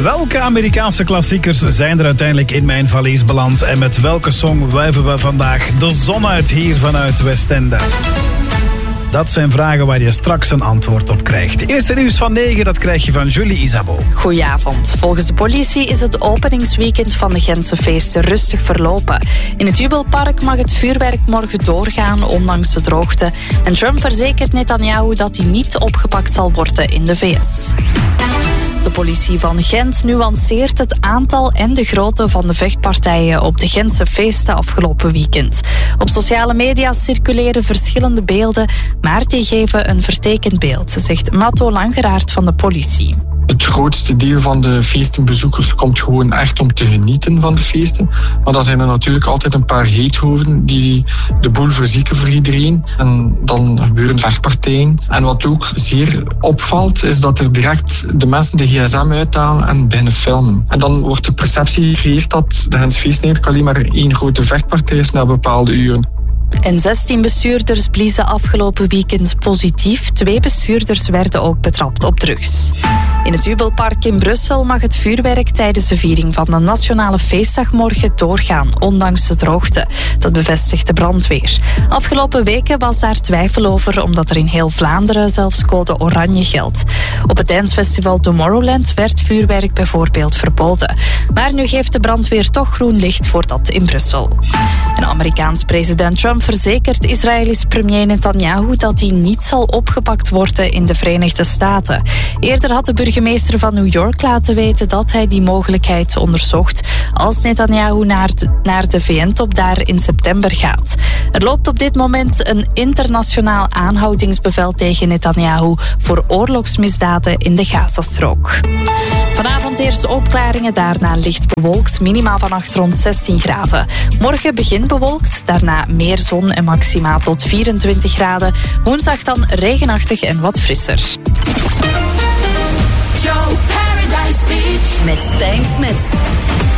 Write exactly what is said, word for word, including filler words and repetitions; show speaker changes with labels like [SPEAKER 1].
[SPEAKER 1] Welke Amerikaanse klassiekers zijn er uiteindelijk in mijn valies beland? En met welke song wuiven we vandaag de zon uit hier vanuit Westende? Dat zijn vragen waar je straks een antwoord op krijgt. Eerste nieuws van negen, dat krijg je van Julie Isabeau.
[SPEAKER 2] Goedenavond. Volgens de politie is het openingsweekend van de Gentse feesten rustig verlopen. In het Jubelpark mag het vuurwerk morgen doorgaan, ondanks de droogte. En Trump verzekert Netanyahu dat hij niet opgepakt zal worden in de V S. De politie van Gent nuanceert het aantal en de grootte van de vechtpartijen op de Gentse feesten afgelopen weekend. Op sociale media circuleren verschillende beelden, maar die geven een vertekend beeld, zegt Matto Langeraert van de politie.
[SPEAKER 3] Het grootste deel van de feestenbezoekers komt gewoon echt om te genieten van de feesten. Maar dan zijn er natuurlijk altijd een paar heethoven die de boel verzieken voor iedereen. En dan gebeuren vechtpartijen. En wat ook zeer opvalt, is dat er direct de mensen de gsm uithalen en beginnen filmen. En dan wordt de perceptie gecreëerd dat de Gentse feesten eigenlijk alleen maar één grote vechtpartij is na bepaalde uren.
[SPEAKER 2] En zestien bestuurders bliezen afgelopen weekend positief. Twee bestuurders werden ook betrapt op drugs. In het Jubelpark in Brussel mag het vuurwerk tijdens de viering van de Nationale Feestdag morgen doorgaan, ondanks de droogte. Dat bevestigt de brandweer. Afgelopen weken was daar twijfel over, omdat er in heel Vlaanderen zelfs code oranje geldt. Op het dancefestival Tomorrowland werd vuurwerk bijvoorbeeld verboden. Maar nu geeft de brandweer toch groen licht voor dat in Brussel. En Amerikaans president Trump verzekert Israëlisch premier Netanyahu dat hij niet zal opgepakt worden in de Verenigde Staten. Eerder had de burgemeester van New York laten weten dat hij die mogelijkheid onderzocht als Netanyahu naar de, naar de V N-top daar in september gaat. Er loopt op dit moment een internationaal aanhoudingsbevel tegen Netanyahu voor oorlogsmisdaden in de Gazastrook. Vanavond eerst opklaringen, daarna licht bewolkt, minimaal vannacht rond zestien graden. Morgen begin bewolkt, daarna meer zon en maxima tot vierentwintig graden. Woensdag dan regenachtig en wat frisser.
[SPEAKER 4] Joe Paradise Beach met Stijn Smits.